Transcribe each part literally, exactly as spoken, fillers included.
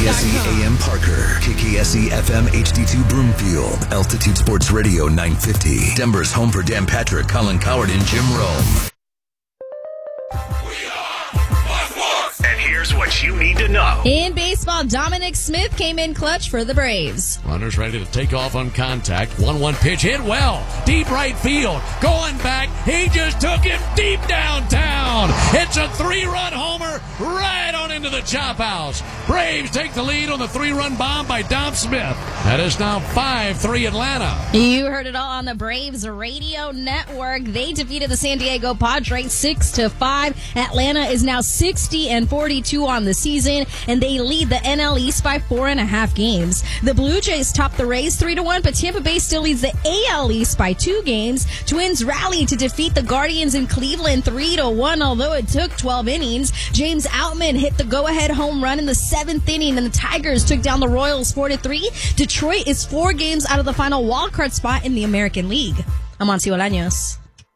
S E A M Parker, K K S E F M H D two Broomfield, Altitude Sports Radio nine fifty, Denver's home for Dan Patrick, Colin Coward, and Jim Rome. And here's what you need to know. In baseball, Dominic Smith came in clutch for the Braves. Runners ready to take off on contact. one one pitch hit well. Deep right field. Going back. He just took it deep downtown. It's a three-run homer right on into the chop house. Braves take the lead on the three-run bomb by Dom Smith. That is now five three Atlanta. You heard it all on the Braves radio network. They defeated the San Diego Padres six to five. Atlanta is now sixty and forty-two on the season, and they lead the N L East by four and a half games. The Blue Jays top the Rays three to one, but Tampa Bay still leads the A L East by two games. Twins rally to defeat the Guardians in Cleveland three to one, although it took twelve innings. James Outman hit the go-ahead home run in the seventh inning, and the Tigers took down the Royals four to three. Detroit is four games out of the final wildcard spot in the American League. I'm Monty Bolaños.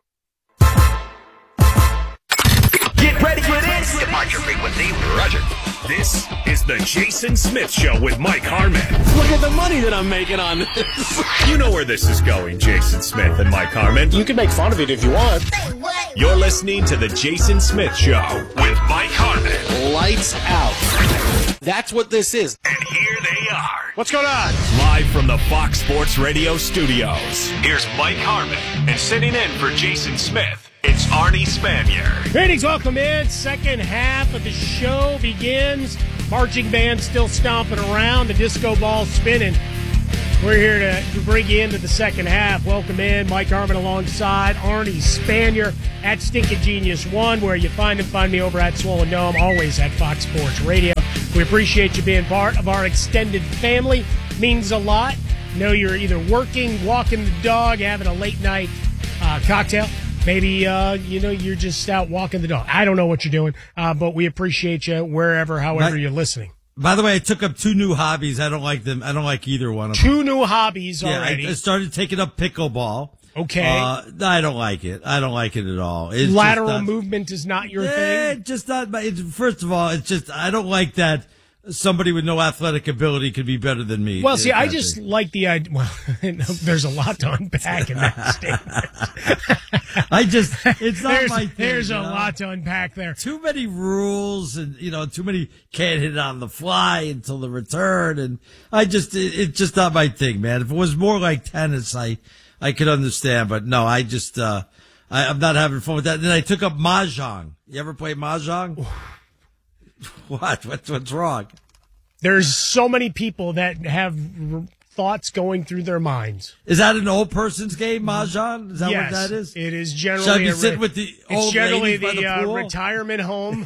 Get ready for this. Departure frequency, Roger. This is the Jason Smith Show with Mike Harmon. Look at the money that I'm making on this. You know where this is going, Jason Smith and Mike Harmon. You can make fun of it if you want. You're listening to the Jason Smith Show with Mike Harmon. Lights out. That's what this is. And here they are. What's going on? Live from the Fox Sports Radio studios. Here's Mike Harmon. And sitting in for Jason Smith, it's Arnie Spanier. Greetings, welcome in. Second half of the show begins. Marching band still stomping around, the disco ball spinning. We're here to bring you into the second half. Welcome in. Mike Harmon alongside Arnie Spanier at Stinkin' Genius One, where you find him. Find me over at Swollen Dome, always at Fox Sports Radio. We appreciate you being part of our extended family. Means a lot. Know you're either working, walking the dog, having a late night uh, cocktail. Maybe, uh, you know, you're just out walking the dog. I don't know what you're doing, uh, but we appreciate you wherever, however By, you're listening. By the way, I took up two new hobbies. I don't like them. I don't like either one of them. Two new hobbies yeah, already. I, I started taking up pickleball. Okay. Uh, I don't like it. I don't like it at all. It's Lateral not, movement is not your eh, thing? Just not. It's, first of all, it's just, I don't like that somebody with no athletic ability could be better than me. Well, see, I just thing. like the idea. Well, there's a lot to unpack in that statement. I just, it's not there's, my thing. There's a you know? lot to unpack there. Too many rules and, you know, too many can't hit it on the fly until the return. And I just, it, it's just not my thing, man. If it was more like tennis, I, I could understand. But no, I just, uh, I, I'm not having fun with that. And then I took up Mahjong. You ever play Mahjong? What? What's, what's wrong? There's so many people that have r- thoughts going through their minds. Is that an old person's game, Mahjong? Is that yes, what that is? It is generally. Shall I be a sitting re- with the it's old generally ladies by the, the uh, pool? retirement home.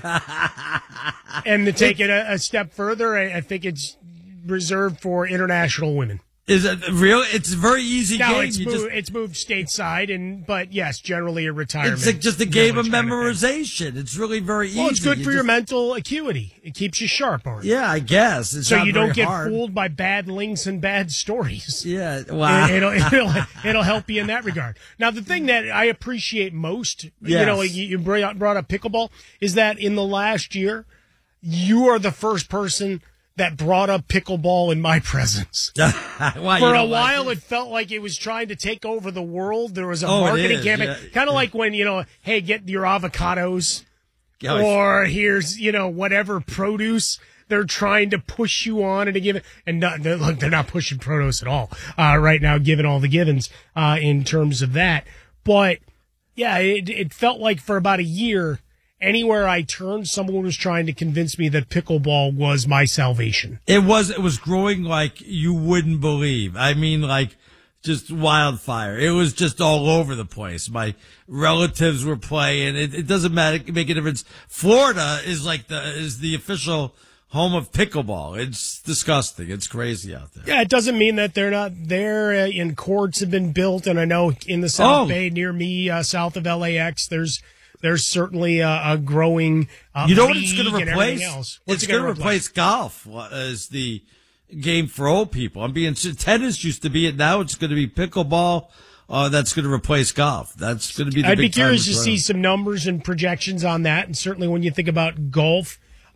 And to take it a, a step further, I, I think it's reserved for international women. Is it real? It's a very easy No, game. it's You moved, just, it's moved stateside, and but yes, generally a retirement. it's like just a game of village kind of memorization. It's really very easy. Well, it's good You for your just- mental acuity. It keeps you sharp, Arnie. Yeah, I guess. It's So not you don't very get hard. fooled by bad links and bad stories. Yeah, wow. It, it'll, it'll it'll help you in that regard. Now, the thing that I appreciate most, you Yes. know, you, you brought brought up pickleball, is that in the last year, you are the first person that brought up pickleball in my presence. Why, For you a don't like while, it? it felt like it was trying to take over the world. There was a Oh, it marketing is, campaign, yeah. kind of like when, you know, hey, get your avocados, Oh, or here's, you know, whatever produce they're trying to push you on and to give it. And not, they're, look, they're not pushing produce at all uh, right now, given all the givens uh, in terms of that. But yeah, it, it felt like for about a year, anywhere I turned, someone was trying to convince me that pickleball was my salvation. It was, it was growing like you wouldn't believe. I mean, like just wildfire. It was just all over the place. My relatives were playing. It, it doesn't matter, make a difference. Florida is like the, is the official home of pickleball. It's disgusting. It's crazy out there. Yeah, it doesn't mean that they're not there. Uh, and courts have been built, and I know in the South Oh. Bay near me, uh, south of L A X, there's there's certainly a, a growing uh, You know what it's league going to and replace? everything else. What's It's it going gonna to replace golf as the game for old people. I'm being tennis used to be it. Now it's going to be pickleball. Uh, that's going to replace golf. That's going to be the I'd big be curious time to as see well. some numbers and projections on that, and certainly when you think about golf,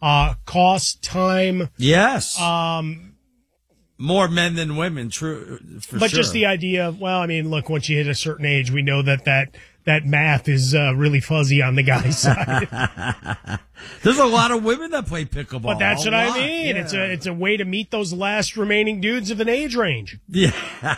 uh, cost, time. Yes. Um, More men than women, true. For but sure. just the idea of, well, I mean, look, once you hit a certain age, we know that that, that math is uh, really fuzzy on the guy's side. There's a lot of women that play pickleball. But that's a what I lot. mean. Yeah. It's a it's a way to meet those last remaining dudes of an age range. Yeah.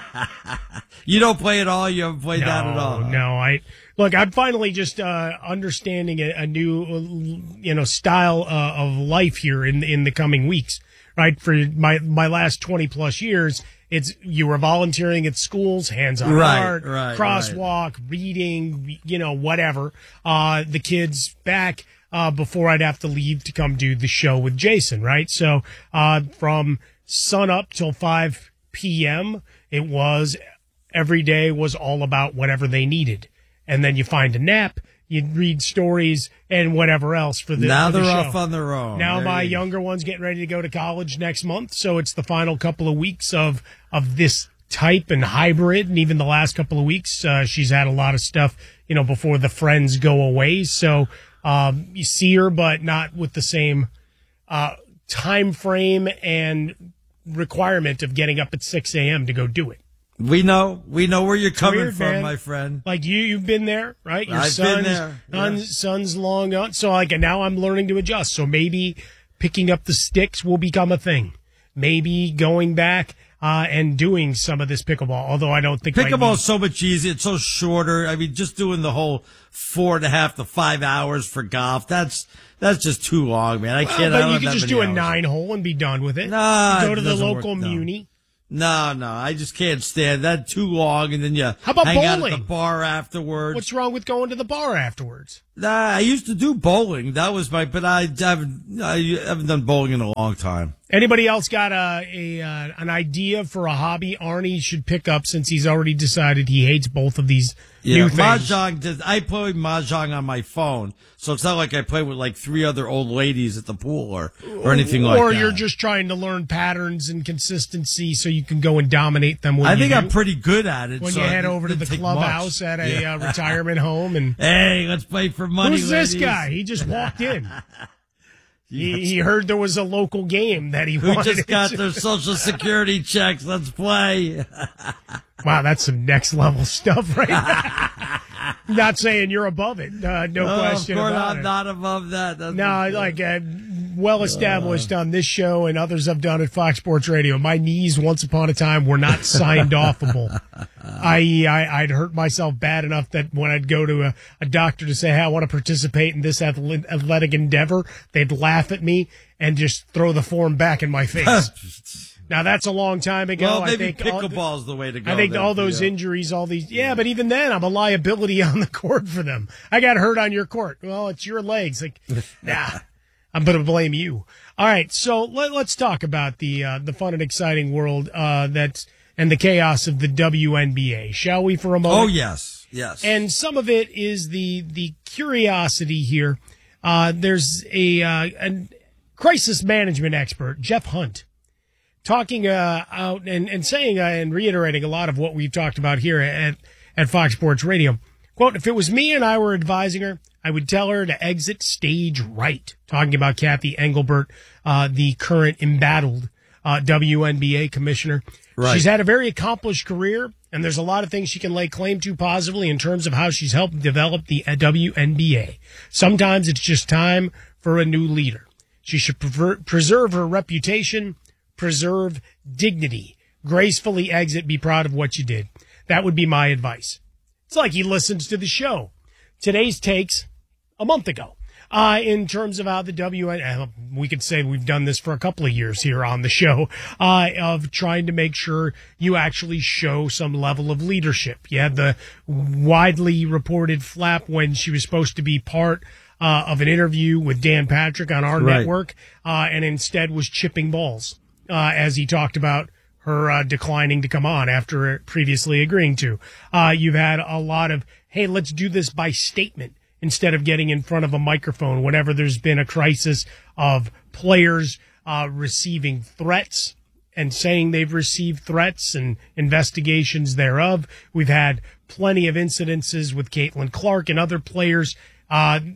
You don't play at all? You haven't played No, that at all? no. I look. I'm finally just uh, understanding a, a new, uh, you know, style uh, of life here in in the coming weeks. Right, for my my last twenty plus years, it's you were volunteering at schools, hands on Right, art, right, crosswalk, reading, you know, whatever. Uh, the kids back. Uh, before I'd have to leave to come do the show with Jason, right? So, uh, from sun up till five p.m., it was, every day was all about whatever they needed. And then you find a nap, you read stories, and whatever else for the Now for the they're show. off on their own. Now There my you go. younger one's getting ready to go to college next month, so it's the final couple of weeks of, of this type and hybrid, and even the last couple of weeks, uh, she's had a lot of stuff, you know, before the friends go away, so... Um, you see her, but not with the same uh, time frame and requirement of getting up at six a.m. to go do it. We know. We know where you're coming Weird, from, man. my friend. Like you, you've been there, right? Your I've son's, been there, yeah. son's, son's long gone. So like, and now I'm learning to adjust. So maybe picking up the sticks will become a thing. Maybe going back uh, and doing some of this pickleball, although I don't think my Pickleball is knee- so much easier. It's so shorter. I mean, just doing the whole four and a half to five hours for golf, that's that's just too long, man. I Well, can't. I but don't you have can that just many do a hours. nine hole and be done with it. Nah, go it to the doesn't local work, no. muni. No, no, I just can't stand that. Too long, and then you How about hang out at bowling? the bar afterwards. What's wrong with going to the bar afterwards? Nah, I used to do bowling. That was my, but I haven't. I haven't done bowling in a long time. Anybody else got a, a uh, an idea for a hobby Arnie should pick up since he's already decided he hates both of these Yeah, new things? mahjong. Does, I play mahjong on my phone, so it's not like I play with like three other old ladies at the pool or or anything like or that. you're just trying to learn patterns and consistency so you can go and dominate them. When I you think do. I'm pretty good at it. When so you head it over to didn't the take clubhouse much. at a Yeah. uh, retirement home and Hey, let's play for money. who's this ladies. guy? He just walked in. He, he heard there was a local game that he Who wanted. just got to- their social security checks? Let's play. Wow, that's some next level stuff right there. Not saying you're above it. Uh, no Oh, question of course, about I'm it. not above that. That's No, for sure. like uh, well established on this show and others I've done at Fox Sports Radio. My knees, once upon a time, were not signed offable. that is, I, I'd hurt myself bad enough that when I'd go to a, a doctor to say, hey, I want to participate in this athle- athletic endeavor, they'd laugh at me and just throw the form back in my face. Now, that's a long time ago. Well, I maybe think all- pickleball's the way to go. I think then, all those yeah. injuries, all these, yeah, but even then, I'm a liability on the court for them. I got hurt on your court. Well, it's your legs. Like, nah, I'm going to blame you. All right, so let, let's talk about the uh, the fun and exciting world uh, that's and the chaos of the W N B A, shall we, for a moment? Oh yes, yes. And some of it is the the curiosity here. Uh, there's a, uh, a crisis management expert, Jeff Hunt, talking uh, out and, and saying uh, and reiterating a lot of what we've talked about here at, at Fox Sports Radio. Quote, if it was me and I were advising her, I would tell her to exit stage right. Talking about Kathy Engelbert, uh, the current embattled uh, W N B A commissioner. Right. She's had a very accomplished career, and there's a lot of things she can lay claim to positively in terms of how she's helped develop the W N B A. Sometimes it's just time for a new leader. She should prefer, preserve her reputation, preserve dignity, gracefully exit, be proud of what you did. That would be my advice. It's like he listens to the show. Today's takes a month ago. Uh, in terms of how the W N, uh, we could say we've done this for a couple of years here on the show, uh, of trying to make sure you actually show some level of leadership. You had the widely reported flap when she was supposed to be part uh, of an interview with Dan Patrick on our Right. network, uh, and instead was chipping balls, uh, as he talked about her uh, declining to come on after previously agreeing to. Uh, you've had a lot of, hey, let's do this by statement instead of getting in front of a microphone whenever there's been a crisis of players uh, receiving threats and saying they've received threats and investigations thereof. We've had plenty of incidences with Caitlin Clark and other players uh,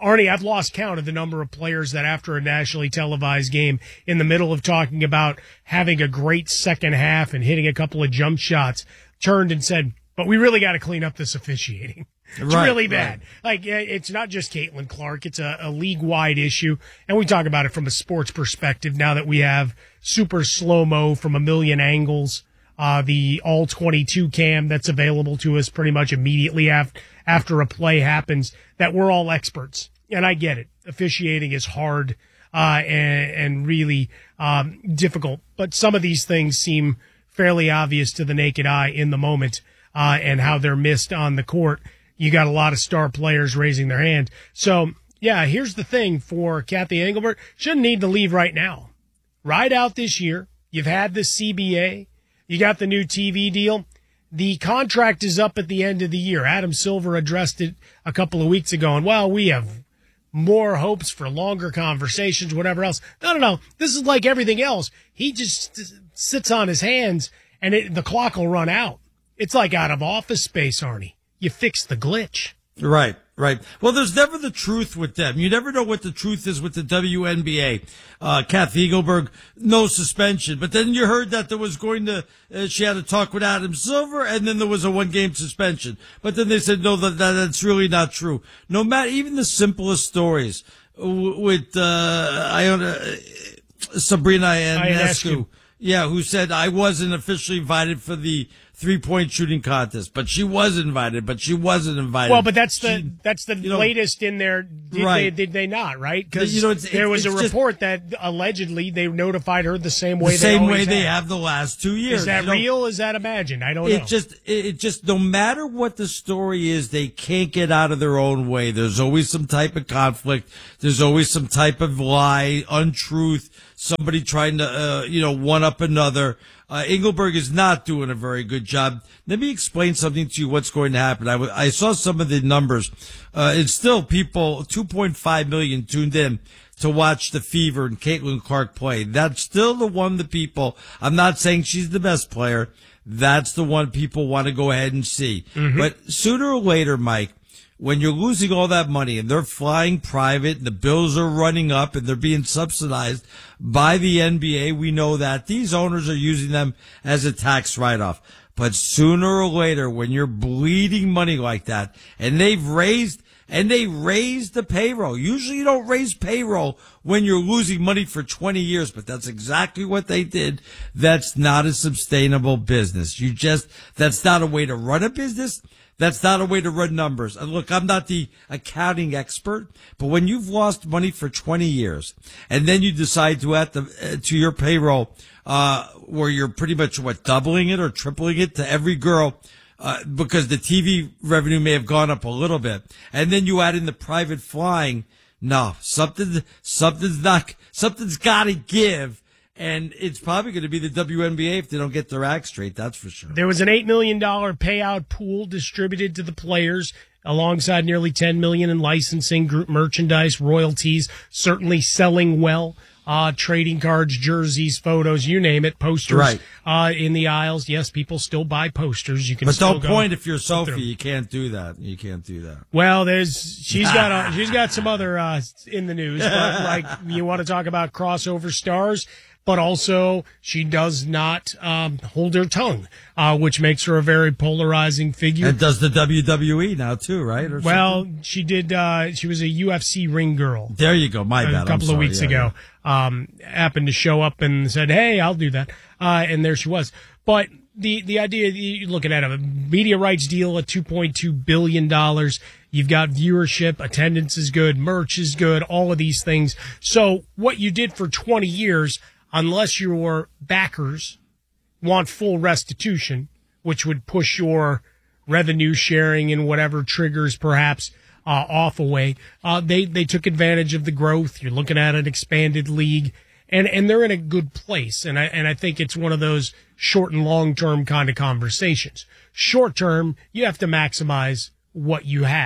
Arnie, I've lost count of the number of players that after a nationally televised game, in the middle of talking about having a great second half and hitting a couple of jump shots, turned and said, but we really got to clean up this officiating. It's right, really bad. Right. Like, it's not just Caitlin Clark. It's a, a league-wide issue. And we talk about it from a sports perspective now that we have super slow-mo from a million angles, uh, the all twenty-two cam that's available to us pretty much immediately after, after a play happens, that we're all experts. And I get it. Officiating is hard uh, and, and really um, difficult. But some of these things seem fairly obvious to the naked eye in the moment uh, and how they're missed on the court. You got a lot of star players raising their hand. So, yeah, here's the thing for Kathy Engelbert. Shouldn't need to leave right now. Ride out this year. You've had the C B A. You got the new T V deal. The contract is up at the end of the year. Adam Silver addressed it a couple of weeks ago, and, well, we have more hopes for longer conversations, whatever else. No, no, no. This is like everything else. He just sits on his hands, and it, the clock will run out. It's like out of Office Space, Arnie. You fix the glitch. Right, right. Well, there's never the truth with them. You never know what the truth is with the W N B A. Uh, Kathy Engelberg, no suspension. But then you heard that there was going to, uh, she had to talk with Adam Silver, and then there was a one-game suspension. But then they said, no, that, that that's really not true. No matter, even the simplest stories w- with uh, Iona, uh, Sabrina Ionescu, yeah, who said, I wasn't officially invited for the three-point shooting contest, but she was invited, but she wasn't invited. Well, but that's the she, that's the you know, latest in there. Did right. they did they not, right? Because you know, it's, there was it's a just, report that allegedly they notified her the same way the they same always way have. they have the last two years. Is that you know, real? Is that imagined? I don't it know. Just, it, it just, no matter what the story is, they can't get out of their own way. There's always some type of conflict. There's always some type of lie, untruth, somebody trying to, uh, you know, one up another. Uh, Engelberg is not doing a very good job. Let me explain something to you what's going to happen. I, w- I saw some of the numbers. Uh, it's still people, two point five million tuned in to watch the Fever and Caitlin Clark play. That's still the one the people, I'm not saying she's the best player. That's the one people want to go ahead and see. Mm-hmm. But sooner or later, Mike, when you're losing all that money and they're flying private and the bills are running up and they're being subsidized by the N B A, we know that these owners are using them as a tax write-off. But sooner or later, when you're bleeding money like that, and they've raised, and they raised the payroll. Usually you don't raise payroll when you're losing money for twenty years, but that's exactly what they did. That's not a sustainable business. You just, that's not a way to run a business. That's not a way to run numbers. And look, I'm not the accounting expert, but when you've lost money for twenty years and then you decide to add the, uh, to your payroll, uh, where you're pretty much what, doubling it or tripling it to every girl, uh, because the T V revenue may have gone up a little bit. And then you add in the private flying. No, something, something's not, something's gotta give. And it's probably going to be the W N B A if they don't get their act straight, that's for sure. There was an eight million dollars payout pool distributed to the players alongside nearly ten million dollars in licensing, group merchandise, royalties, certainly selling well, uh, trading cards, jerseys, photos, you name it, posters right. uh, in the aisles. Yes, people still buy posters. You can But still don't go point if you're Sophie. You can't do that. You can't do that. Well, there's she's got a, she's got some other uh, in the news, but like you want to talk about crossover stars. But also, she does not um, hold her tongue, uh, which makes her a very polarizing figure. And does the W W E now, too, right? Or well, something? she did. Uh, she was a U F C ring girl. There you go. My a bad. A couple I'm of sorry. weeks yeah, ago. Yeah. Um, happened to show up and said, hey, I'll do that. Uh, and there she was. But the, the idea, you're looking at a media rights deal at two point two billion dollars. You've got viewership, attendance is good, merch is good, all of these things. So what you did for twenty years, unless your backers want full restitution, which would push your revenue sharing and whatever triggers perhaps uh, off away, uh, they, they took advantage of the growth. You're looking at an expanded league, and, and they're in a good place. And I, and I think it's one of those short and long-term kind of conversations. Short-term, you have to maximize what you have.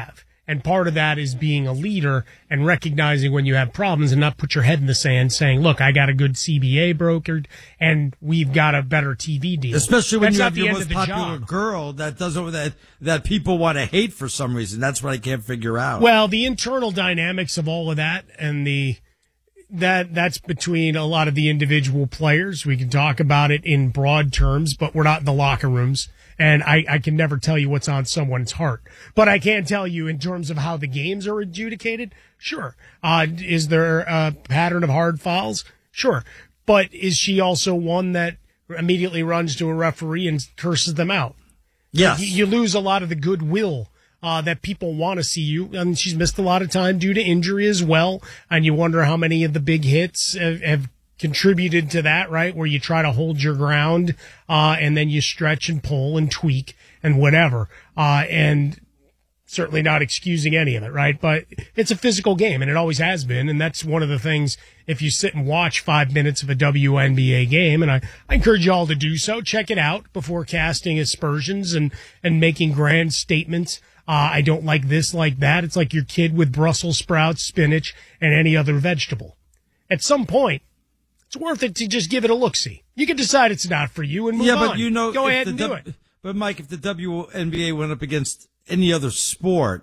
And part of that is being a leader and recognizing when you have problems and not put your head in the sand saying, look, I got a good C B A brokered and we've got a better T V deal. Especially when That's you not have the your end most of the popular job. girl that doesn't that that people want to hate for some reason. That's what I can't figure out. Well, the internal dynamics of all of that and the that that's between a lot of the individual players. We can talk about it in broad terms, but we're not in the locker rooms. And I, I can never tell you what's on someone's heart. But I can tell you in terms of how the games are adjudicated, sure. Uh, is there a pattern of hard fouls? Sure. But is she also one that immediately runs to a referee and curses them out? Yes. You, you lose a lot of the goodwill uh, that people want to see you. And she's missed a lot of time due to injury as well. And you wonder how many of the big hits have, have contributed to that, right? Where you try to hold your ground, uh, and then you stretch and pull and tweak and whatever. Uh, and certainly not excusing any of it, right? But it's a physical game and it always has been. And that's one of the things, if you sit and watch five minutes of a W N B A game, and I, I encourage you all to do so, check it out before casting aspersions and, and making grand statements. Uh, I don't like this, like that. It's like your kid with Brussels sprouts, spinach, and any other vegetable. At some point, it's worth it to just give it a look-see. You can decide it's not for you and move yeah, on. but you know, go if ahead the and do w- it. But Mike, if the W N B A went up against any other sport,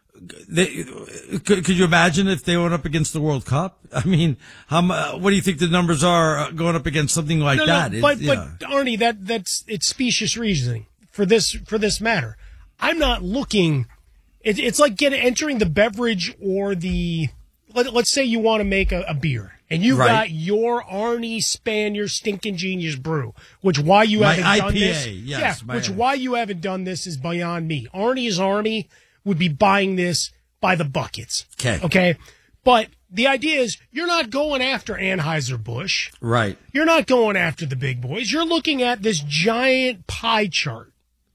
they, could, could you imagine if they went up against the World Cup? I mean, how, what do you think the numbers are going up against something like no, that? No, but, it, but yeah. Arnie, that that's it's specious reasoning for this for this matter. I'm not looking. It, it's like getting entering the beverage or the. Let, let's say you want to make a, a beer. And you right. got your Arnie Spanier Stinking Genius brew, which why you my haven't I P A, done this. Yes, yeah, my, which why you haven't done this is beyond me. Arnie's Army would be buying this by the buckets. Okay. Okay. But the idea is you're not going after Anheuser-Busch. Right. You're not going after the big boys. You're looking at this giant pie chart.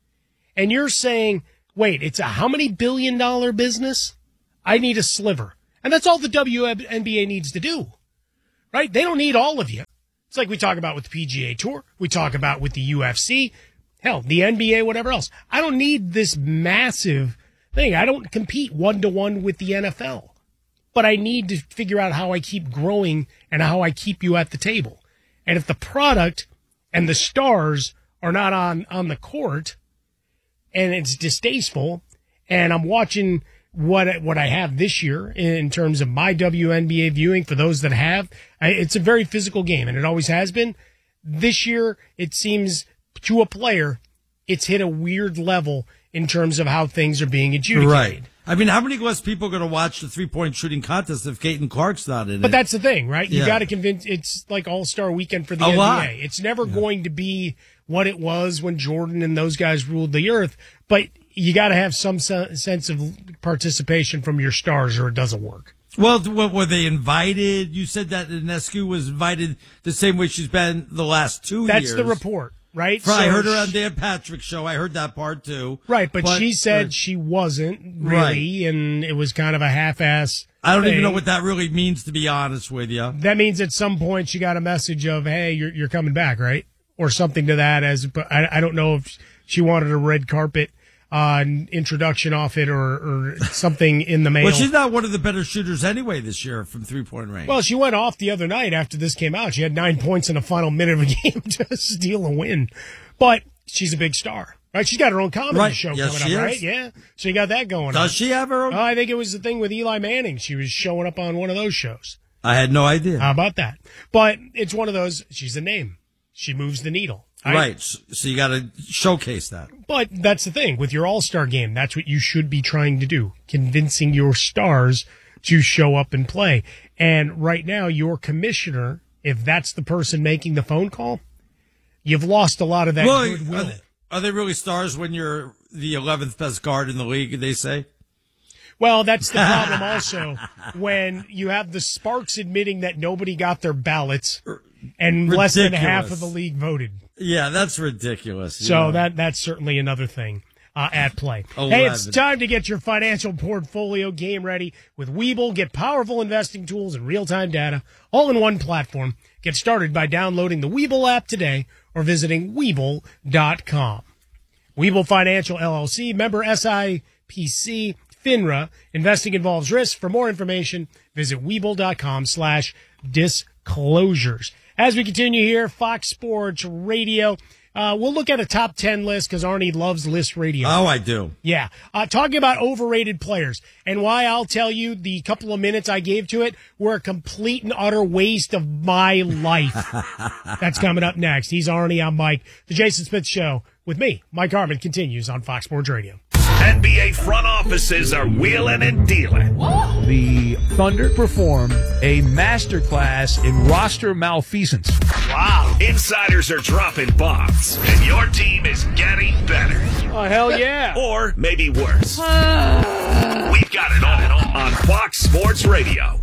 And you're saying, wait, it's a how many billion dollar business? I need a sliver. And that's all the W N B A needs to do. Right? They don't need all of you. It's like we talk about with the P G A Tour. We talk about with the U F C. Hell, the N B A, whatever else. I don't need this massive thing. I don't compete one-to-one with the N F L. But I need to figure out how I keep growing and how I keep you at the table. And if the product and the stars are not on, on the court and it's distasteful and I'm watching what what I have this year in terms of my W N B A viewing for those that have. It's a very physical game, and it always has been. This year, it seems to a player, it's hit a weird level in terms of how things are being adjudicated. Right. I mean, how many less people are going to watch the three-point shooting contest if Caden Clark's not in it? But that's the thing, right? You Yeah. got to convince. It's like All-Star Weekend for the A N B A. lot. It's never going to be what it was when Jordan and those guys ruled the earth, but you got to have some se- sense of participation from your stars or it doesn't work. Well, what, were they invited? You said that Ionescu was invited the same way she's been the last two That's years. the report, right? Right, I So heard her she- on Dan Patrick's show. I heard that part too. Right, but, she said uh, she wasn't really, and it was kind of a half-ass I don't thing. even know what that really means, to be honest with you. That means at some point she got a message of, hey, you're you're coming back, right? Or something to that. As but I, I don't know if she wanted a red carpet uh, introduction off it or, or something in the mail. Well, she's not one of the better shooters anyway this year from three-point range. Well, she went off the other night after this came out. She had nine points in the final minute of a game to steal a win. But she's a big star, right? She's got her own comedy Right. show Yes, coming she up, is. right? Yeah. So you got that going on. Does she have her own? Oh, I think it was the thing with Eli Manning. She was showing up on one of those shows. I had no idea. How about that? But it's one of those, she's a name. She moves the needle. I- right. So, so you got to showcase that. But that's the thing. With your all-star game, that's what you should be trying to do. Convincing your stars to show up and play. And right now, your commissioner, if that's the person making the phone call, you've lost a lot of that Well, goodwill. are they, are they really stars when you're the eleventh best guard in the league, they say? Well, that's the problem also when you have the Sparks admitting that nobody got their ballots and less than half of the league voted. Yeah, that's ridiculous. So yeah. that that's certainly another thing uh, at play. eleven. Hey, it's time to get your financial portfolio game ready with Webull. Get powerful investing tools and real-time data all in one platform. Get started by downloading the Webull app today or visiting Webull dot com. Webull Financial L L C, member S I P C, FINRA. Investing involves risk. For more information, visit Webull.com slash disclosures. As we continue here, Fox Sports Radio. Uh, we'll look at a top ten list because Arnie loves list radio. Oh, I do. Yeah. Uh, talking about overrated players and why I'll tell you the couple of minutes I gave to it were a complete and utter waste of my life. That's coming up next. He's Arnie. I'm Mike. The Jason Smith Show with me, Mike Harmon, continues on Fox Sports Radio. N B A front offices are wheeling and dealing. The Thunder performed a masterclass in roster malfeasance. Wow. Insiders are dropping bombs, and your team is getting better. Oh, hell yeah. Or maybe worse. We've got it all on Fox Sports Radio.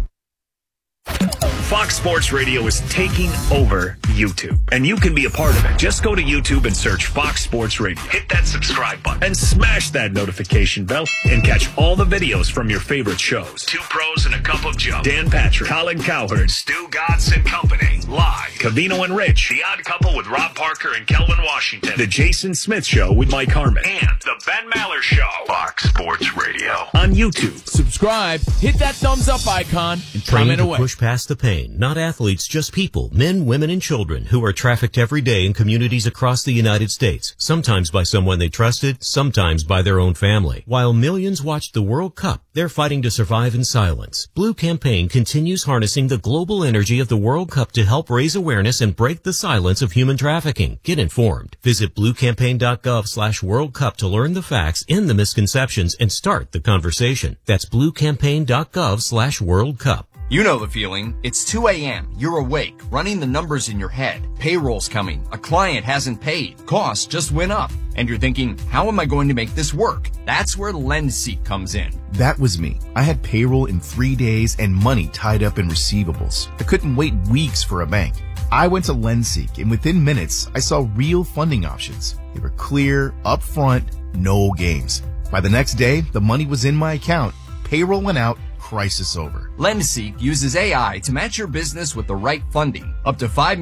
Fox Sports Radio is taking over YouTube, and you can be a part of it. Just go to YouTube and search Fox Sports Radio. Hit that subscribe button and smash that notification bell and catch all the videos from your favorite shows. Two Pros and a Cup of Joe. Dan Patrick, Colin Cowherd, Stu Gatz and Company. Live. Cavino and Rich. The Odd Couple with Rob Parker and Kelvin Washington. The Jason Smith Show with Mike Harmon. And The Ben Maller Show. Fox Sports Radio. On YouTube. Subscribe, hit that thumbs up icon, and Trained comment to away. push past the pain. Not athletes, just people, men, women, and children who are trafficked every day in communities across the United States, sometimes by someone they trusted, sometimes by their own family. While millions watched the World Cup, they're fighting to survive in silence. Blue Campaign continues harnessing the global energy of the World Cup to help raise awareness and break the silence of human trafficking. Get informed. Visit bluecampaign.gov slash World Cup to learn the facts, end the misconceptions, and start the conversation. That's bluecampaign.gov slash World Cup. You know the feeling. It's two a.m. You're awake, running the numbers in your head. Payroll's coming. A client hasn't paid. Costs just went up. And you're thinking, how am I going to make this work? That's where LendSeek comes in. That was me. I had payroll in three days and money tied up in receivables. I couldn't wait weeks for a bank. I went to LendSeek, and within minutes, I saw real funding options. They were clear, upfront, no games. By the next day, the money was in my account. Payroll went out. Crisis over. LendSeek uses A I to match your business with the right funding. Up to five